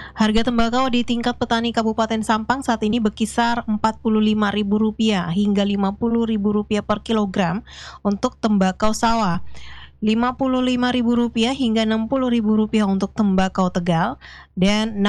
Harga tembakau di tingkat petani Kabupaten Sampang saat ini berkisar Rp45.000 hingga Rp50.000 per kilogram untuk tembakau sawah, Rp55.000 hingga Rp60.000 untuk tembakau Tegal, dan